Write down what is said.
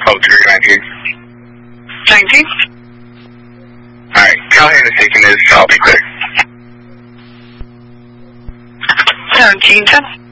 code trigger 19. 19? Alright, Callahan is taking this, so I'll be clear. 1710.